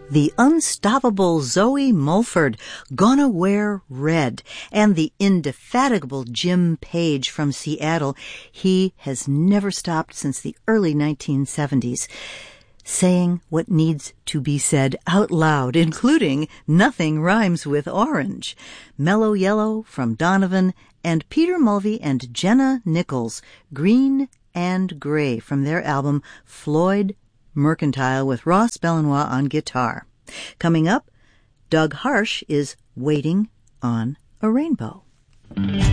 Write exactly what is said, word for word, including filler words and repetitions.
the unstoppable Zoe Mulford, Gonna Wear Red, and the indefatigable Jim Page from Seattle. He has never stopped since the early nineteen seventies, saying what needs to be said out loud, including Nothing Rhymes with Orange, Mellow Yellow from Donovan, and Peter Mulvey and Jenna Nichols, Green and Gray from their album Floyd Mercantile with Ross Belenois on guitar. Coming up, Doug Harsh is Waiting on a Rainbow.